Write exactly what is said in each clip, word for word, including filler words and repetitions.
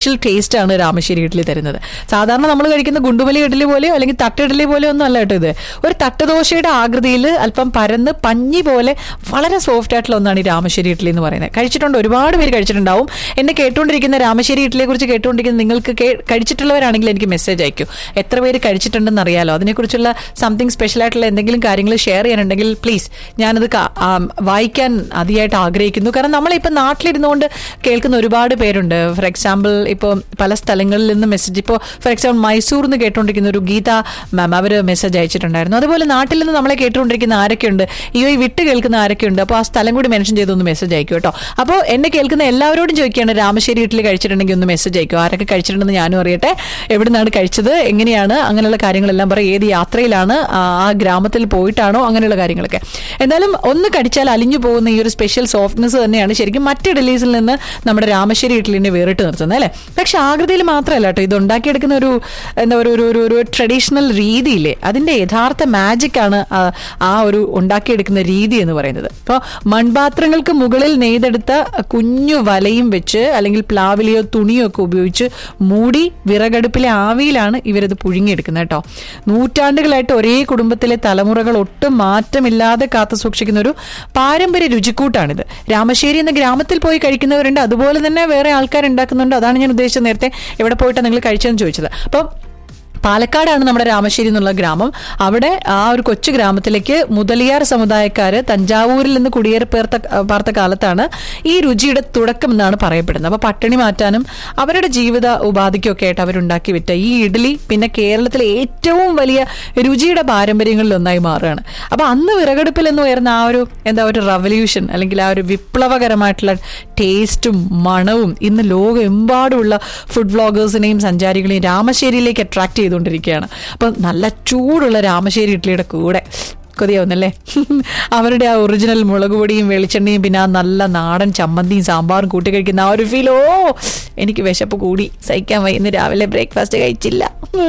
Special taste ആണ് രാമശ്ശേരി ഇഡ്ഡലി തരുന്നത്. സാധാരണ നമ്മൾ കഴിക്കുന്ന ഗുണ്ടുമലി ഇഡ്ഡലി പോലെയോ അല്ലെങ്കിൽ തട്ട് ഇഡ്ഡലി പോലെയോ ഒന്നും അല്ല കേട്ടോ ഇത്. ഒരു തട്ടുദോശയുടെ ആകൃതിയിൽ അല്പം പരന്ന് പഞ്ഞി പോലെ വളരെ സോഫ്റ്റ് ആയിട്ടുള്ള ഒന്നാണ് ഈ രാമശ്ശേരി ഇഡ്ഡലി എന്ന് പറയുന്നത്. കഴിച്ചിട്ടുണ്ട്, ഒരുപാട് പേര് കഴിച്ചിട്ടുണ്ടാവും. എന്നെ കേട്ടുകൊണ്ടിരിക്കുന്ന രാമശ്ശേരി ഇഡ്ഡലിയെ കുറിച്ച് കേട്ടുകൊണ്ടിരിക്കുന്ന നിങ്ങൾക്ക് കഴിച്ചിട്ടുള്ളവരാണെങ്കിൽ എനിക്ക് മെസ്സേജ് അയക്കൂ. എത്ര പേര് കഴിച്ചിട്ടുണ്ടെന്ന് അറിയാലോ. അതിനെക്കുറിച്ചുള്ള സംതിങ് സ്പെഷ്യൽ ആയിട്ടുള്ള എന്തെങ്കിലും കാര്യങ്ങൾ ഷെയർ ചെയ്യാനുണ്ടെങ്കിൽ പ്ലീസ് ഞാനത് വായിക്കാൻ അതിയായിട്ട് ആഗ്രഹിക്കുന്നു. കാരണം നമ്മളിപ്പോൾ നാട്ടിലിരുന്നുകൊണ്ട് കേൾക്കുന്ന ഒരുപാട് പേരുണ്ട്. ഫോർ എക്സാമ്പിൾ ഇപ്പോൾ പല സ്ഥലങ്ങളിൽ നിന്ന് മെസ്സേജ്, ഇപ്പോൾ ഫോർ എക്സാമ്പിൾ മൈസൂർ നിന്ന് കേട്ടുകൊണ്ടിരിക്കുന്ന ഒരു ഗീത മാം അവർ മെസ്സേജ് അയച്ചിട്ടുണ്ടായിരുന്നു. അതുപോലെ നാട്ടിൽ നിന്ന് നമ്മളെ കേട്ടുകൊണ്ടിരിക്കുന്ന ആരൊക്കെയുണ്ട്, ഈ വിട്ട് കേൾക്കുന്ന ആരൊക്കെയുണ്ട്, അപ്പോൾ ആ സ്ഥലം കൂടി മെൻഷൻ ചെയ്തൊന്ന് മെസ്സേജ് അയക്കും കേട്ടോ. അപ്പോൾ എന്നെ കേൾക്കുന്ന എല്ലാവരോടും ചോദിക്കുകയാണ്, രാമശ്ശേരി ഇഡ്ഡലി കഴിച്ചിട്ടുണ്ടെങ്കിൽ ഒന്ന് മെസ്സേജ് അയക്കും. ആരൊക്കെ കഴിച്ചിട്ടുണ്ടെന്ന് ഞാനും അറിയട്ടെ. എവിടെ നിന്നാണ് കഴിച്ചത്, എങ്ങനെയാണ്, അങ്ങനെയുള്ള കാര്യങ്ങളെല്ലാം പറയും. ഏത് യാത്രയിലാണ്, ആ ഗ്രാമത്തിൽ പോയിട്ടാണോ, അങ്ങനെയുള്ള കാര്യങ്ങളൊക്കെ. എന്തായാലും ഒന്ന് കടിച്ചാൽ അലിഞ്ഞു പോകുന്ന ഈ ഒരു സ്പെഷ്യൽ സോഫ്റ്റ്നെസ് തന്നെയാണ് ശരിക്കും മറ്റ് ഇഡ്ഡലീസിൽ നിന്ന് നമ്മുടെ രാമശ്ശേരി ഇഡ്ഡലിനെ വേറിട്ട് നിർത്തുന്നത് അല്ലേ. പക്ഷെ ആകൃതിയിൽ മാത്രമല്ല കേട്ടോ, ഇത് ഉണ്ടാക്കിയെടുക്കുന്ന ഒരു എന്താ പറയുക ഒരു ഒരു ട്രഡീഷണൽ രീതിയില്ലേ, അതിൻ്റെ യഥാർത്ഥ മാജിക് ആണ് ആ ഒരു ഉണ്ടാക്കിയെടുക്കുന്ന രീതി എന്ന് പറയുന്നത്. ഇപ്പോൾ മൺപാത്രങ്ങൾക്ക് മുകളിൽ നെയ്തെടുത്ത കുഞ്ഞു വലയും വെച്ച് അല്ലെങ്കിൽ പ്ലാവിലെയോ തുണിയോ ഒക്കെ ഉപയോഗിച്ച് മൂടി വിറകടുപ്പിലെ ആവിയിലാണ് ഇവരത് പുഴുങ്ങിയെടുക്കുന്നത് കേട്ടോ. നൂറ്റാണ്ടുകളായിട്ട് ഒരേ കുടുംബത്തിലെ തലമുറകൾ ഒട്ടും മാറ്റമില്ലാതെ കാത്തു സൂക്ഷിക്കുന്ന ഒരു പാരമ്പര്യ രുചിക്കൂട്ടാണിത്. രാമശ്ശേരി എന്ന ഗ്രാമത്തിൽ പോയി കഴിക്കുന്നവരുണ്ട്, അതുപോലെ തന്നെ വേറെ ആൾക്കാർ ഉണ്ടാക്കുന്നുണ്ട്. അതാണ് ഞാൻ ഉദ്ദേശിച്ചത്. നേരത്തെ എവിടെ പോയിട്ടാണ് നിങ്ങൾ കഴിച്ചതെന്ന് ചോദിച്ചത്. അപ്പോൾ പാലക്കാടാണ് നമ്മുടെ രാമശ്ശേരി എന്നുള്ള ഗ്രാമം. അവിടെ ആ ഒരു കൊച്ചു ഗ്രാമത്തിലേക്ക് മുതലിയാർ സമുദായക്കാര് തഞ്ചാവൂരിൽ നിന്ന് കുടിയേറിപ്പേർത്ത പാർത്ത കാലത്താണ് ഈ രുചിയുടെ തുടക്കം എന്നാണ് പറയപ്പെടുന്നത്. അപ്പോൾ പട്ടിണി മാറ്റാനും അവരുടെ ജീവിത ഉപാധിക്കൊക്കെ ആയിട്ട് അവരുണ്ടാക്കി വിറ്റ ഈ ഇഡ്ഡലി പിന്നെ കേരളത്തിലെ ഏറ്റവും വലിയ രുചിയുടെ പാരമ്പര്യങ്ങളിൽ ഒന്നായി മാറുകയാണ്. അപ്പോൾ അന്ന് വിറകടുപ്പിൽ നിന്ന് ഉയർന്ന ആ ഒരു എന്താ ഒരു റവല്യൂഷൻ അല്ലെങ്കിൽ ആ ഒരു വിപ്ലവകരമായിട്ടുള്ള ടേസ്റ്റും മണവും ഇന്ന് ലോകമെമ്പാടുമുള്ള ഫുഡ് വ്ളോഗേഴ്സിനെയും സഞ്ചാരികളെയും രാമശ്ശേരിയിലേക്ക് അട്രാക്ട് ചെയ്തുകൊണ്ടിരിക്കുകയാണ്. അപ്പം നല്ല ചൂടുള്ള രാമശ്ശേരി ഇഡ്ഡലിയുടെ കൂടെ കൊതിയാവുന്നല്ലേ അവരുടെ ആ ഒറിജിനൽ മുളക് പൊടിയും വെളിച്ചെണ്ണയും പിന്നെ ആ നല്ല നാടൻ ചമ്മന്തിയും സാമ്പാറും കൂട്ടി കഴിക്കുന്ന ആ ഒരു ഫീൽ. ഓ എനിക്ക് വിശപ്പ് കൂടി സഹിക്കാൻ വയ്യ. ഇന്ന് രാവിലെ ബ്രേക്ക്ഫാസ്റ്റ് കഴിച്ചില്ല.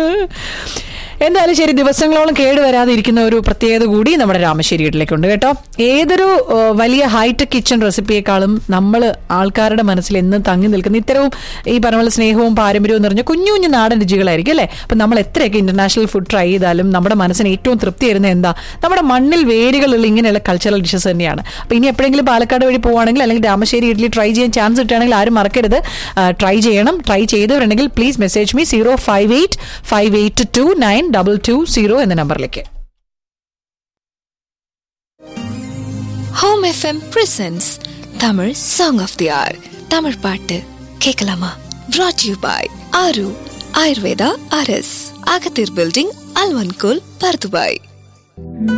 എന്തായാലും ശരി, ദിവസങ്ങളോളം കേടുവരാതെ ഇരിക്കുന്ന ഒരു പ്രത്യേകത കൂടി നമ്മുടെ രാമശ്ശേരി ഇഡ്ഡലിക്കുണ്ട് കേട്ടോ. ഏതൊരു വലിയ ഹൈടെക് കിച്ചൺ റെസിപ്പിയെക്കാളും നമ്മൾ ആൾക്കാരുടെ മനസ്സിൽ എന്നും തങ്ങി നിൽക്കുന്ന ഇത്തരവും ഈ പറഞ്ഞ പോലെ സ്നേഹവും പാരമ്പര്യവും നിറഞ്ഞ കുഞ്ഞു കുഞ്ഞു നാടൻ രുചികളായിരിക്കും അല്ലേ. അപ്പം നമ്മൾ എത്രയൊക്കെ ഇന്റർനാഷണൽ ഫുഡ് ട്രൈ ചെയ്താലും നമ്മുടെ മനസ്സിന് ഏറ്റവും തൃപ്തി തരുന്ന എന്താ, നമ്മുടെ മണ്ണിൽ വേരുകളുള്ള ഇങ്ങനെയുള്ള കൾച്ചറൽ ഡിഷസ് തന്നെയാണ്. അപ്പം ഇനി എപ്പോഴെങ്കിലും പാലക്കാട് വഴി പോവുകയാണെങ്കിൽ അല്ലെങ്കിൽ രാമശ്ശേരി ഇഡ്ഡലി ട്രൈ ചെയ്യാൻ ചാൻസ് കിട്ടുകയാണെങ്കിൽ ആരും മറക്കരുത്, ട്രൈ ചെയ്യണം. Try ചെയ്തവരുണ്ടെങ്കിൽ please message me zero five eight five eight to nine double two zero എന്ന നമ്പറിലേക്ക്. Home FM presents Tamil song of they are. Tamil பாட்டு கேட்கலாமா? brought you by ஆரு ஆயுர்வேதா ஆர்எஸ், அகத்தீர் பில்டிங், அல்வன்கோல், பர்துபாய்.